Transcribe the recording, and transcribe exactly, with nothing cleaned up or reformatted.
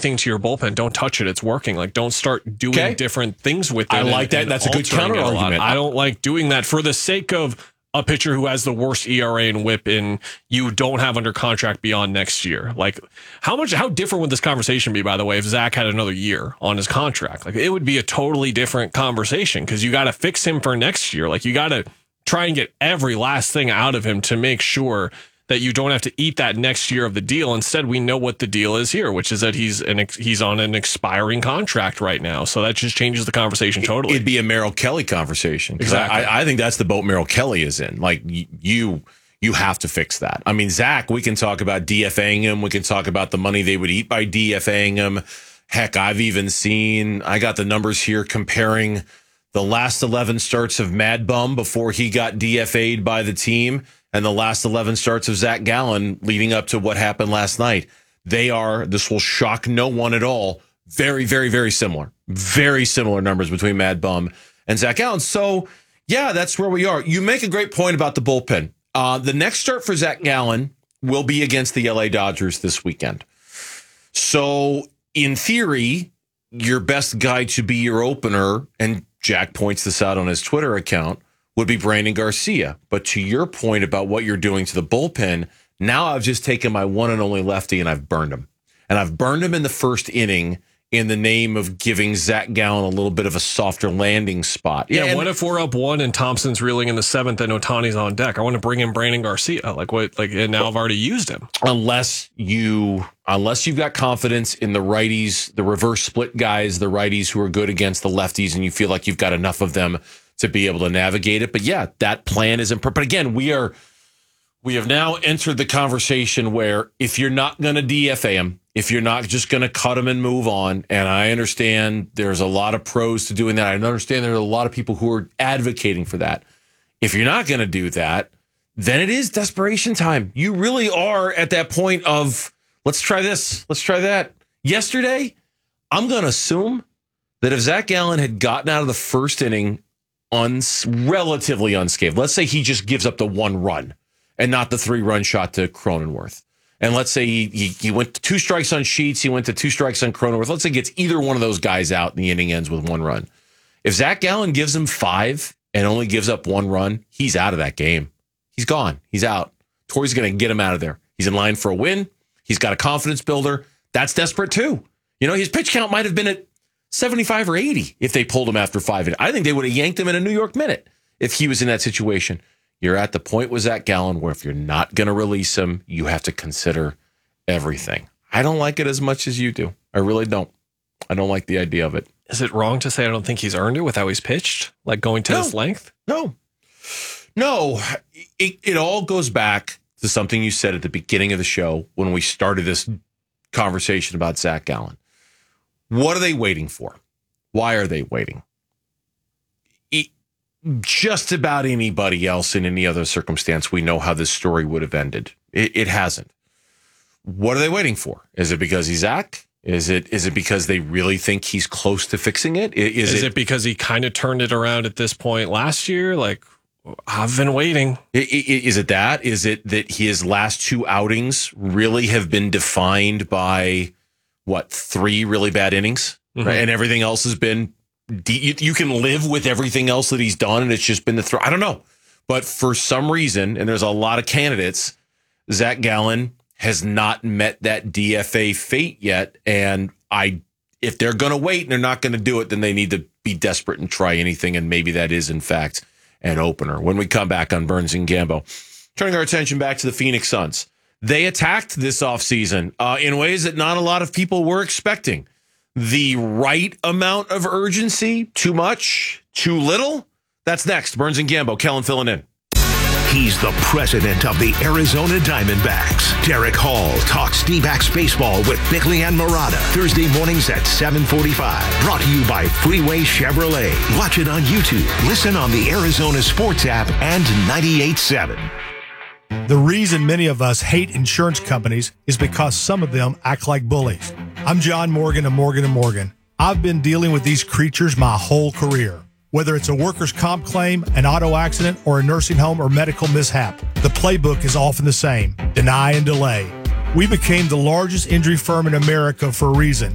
everything to your bullpen. Don't touch it. It's working. Like, don't start doing okay. different things with it. I like and, that. and That's a good counter argument. I don't like doing that for the sake of a pitcher who has the worst E R A and whip and you don't have under contract beyond next year. Like, how much, how different would this conversation be, by the way, if Zach had another year on his contract? Like, it would be a totally different conversation because you got to fix him for next year. Like, you got to try and get every last thing out of him to make sure that you don't have to eat that next year of the deal. Instead, we know what the deal is here, which is that he's an ex- he's on an expiring contract right now. So that just changes the conversation totally. It'd be a Merrill Kelly conversation. Exactly. I, I think that's the boat Merrill Kelly is in. Like, you you have to fix that. I mean, Zach, we can talk about DFAing him. We can talk about the money they would eat by DFAing him. Heck, I've even seen, I got the numbers here comparing the last eleven starts of Mad Bum before he got D F A'd by the team and the last eleven starts of Zach Gallen leading up to what happened last night. They are, this will shock no one at all, very, very, very similar. Very similar numbers between Mad Bum and Zach Gallen. So, yeah, that's where we are. You make a great point about the bullpen. Uh, the next start for Zach Gallen will be against the L A Dodgers this weekend. So, in theory, your best guy to be your opener, and Jack points this out on his Twitter account, would be Brandon Garcia. But to your point about what you're doing to the bullpen, now I've just taken my one and only lefty and I've burned him. And I've burned him in the first inning in the name of giving Zach Gallen a little bit of a softer landing spot. Yeah, and what if we're up one and Thompson's reeling in the seventh and Ohtani's on deck? I want to bring in Brandon Garcia. Like what? Like, and now I've already used him. Unless you, unless you've got confidence in the righties, the reverse split guys, the righties who are good against the lefties, and you feel like you've got enough of them to be able to navigate it. But yeah, that plan isn't. But again, we are, we have now entered the conversation where if you're not going to D F A him, if you're not just going to cut him and move on, and I understand there's a lot of pros to doing that. I understand there are a lot of people who are advocating for that. If you're not going to do that, then it is desperation time. You really are at that point of, let's try this, let's try that. Yesterday, I'm going to assume that if Zach Gallen had gotten out of the first inning uns- relatively unscathed, let's say he just gives up the one run and not the three-run shot to Cronenworth. And let's say he, he he went to two strikes on Sheets, he went to two strikes on Cronenworth. Let's say he gets either one of those guys out and the inning ends with one run. If Zach Gallen gives him five and only gives up one run, he's out of that game. He's gone. He's out. Torrey's going to get him out of there. He's in line for a win. He's got a confidence builder. That's desperate too. You know, his pitch count might have been at seventy-five or eighty if they pulled him after five. I think they would have yanked him in a New York minute if he was in that situation. You're at the point with Zach Gallen where if you're not going to release him, you have to consider everything. I don't like it as much as you do. I really don't. I don't like the idea of it. Is it wrong to say I don't think he's earned it with how he's pitched? Like going to No. this length? No. No. It, it all goes back to something you said at the beginning of the show when we started this conversation about Zach Gallen. What are they waiting for? Why are they waiting? It, just about anybody else in any other circumstance, we know how this story would have ended. It, it hasn't. What are they waiting for? Is it because he's Zach? Is it is it because they really think he's close to fixing it? Is, Is it, it because he kind of turned it around at this point last year? Like, I've been waiting. i- i- is it that? Is it that his last two outings really have been defined by what, three really bad innings? Mhm. Right? And everything else has been, you, you can live with everything else that he's done, and it's just been the throw. I don't know. But for some reason, and there's a lot of candidates, Zach Gallen has not met that D F A fate yet. And I, if they're going to wait and they're not going to do it, then they need to be desperate and try anything. And maybe that is, in fact, an opener. When we come back on Burns and Gambo, turning our attention back to the Phoenix Suns. They attacked this offseason uh, in ways that not a lot of people were expecting. The right amount of urgency, too much, too little. That's next. Burns and Gambo, Kellen filling in. He's the president of the Arizona Diamondbacks. Derek Hall talks D-backs baseball with Bickley and Murata. Thursday mornings at seven forty-five. Brought to you by Freeway Chevrolet. Watch it on YouTube. Listen on the Arizona Sports app and ninety-eight point seven. The reason many of us hate insurance companies is because some of them act like bullies. I'm John Morgan of Morgan and Morgan. I've been dealing with these creatures my whole career. Whether it's a workers' comp claim, an auto accident, or a nursing home or medical mishap, the playbook is often the same: deny and delay. We became the largest injury firm in America for a reason.